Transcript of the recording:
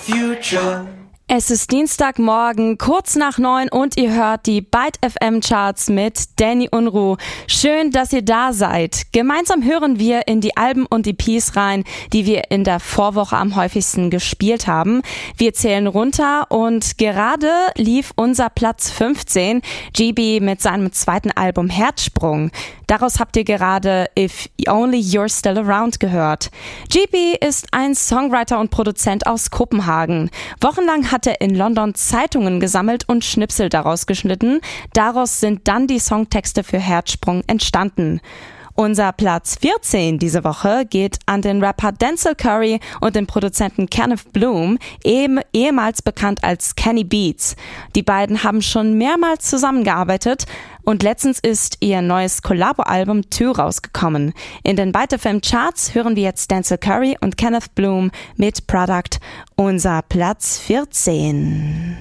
future. Es ist Dienstagmorgen, kurz nach 9 und ihr hört die Byte FM Charts mit Danny Unruh. Schön, dass ihr da seid. Gemeinsam hören wir in die Alben und EPs rein, die wir in der Vorwoche am häufigsten gespielt haben. Wir zählen runter und gerade lief unser Platz 15, GB mit seinem zweiten Album Herzsprung. Daraus habt ihr gerade If Only You're Still Around gehört. GB ist ein Songwriter und Produzent aus Kopenhagen. Wochenlang hat er in London Zeitungen gesammelt und Schnipsel daraus geschnitten. Daraus sind dann die Songtexte für Herzsprung entstanden. Unser Platz 14 diese Woche geht an den Rapper Denzel Curry und den Produzenten Kenneth Bloom, ehemals bekannt als Kenny Beats. Die beiden haben schon mehrmals zusammengearbeitet und letztens ist ihr neues Collabo-Album 2 rausgekommen. In den Byte FM Charts hören wir jetzt Denzel Curry und Kenneth Bloom mit Product, unser Platz 14.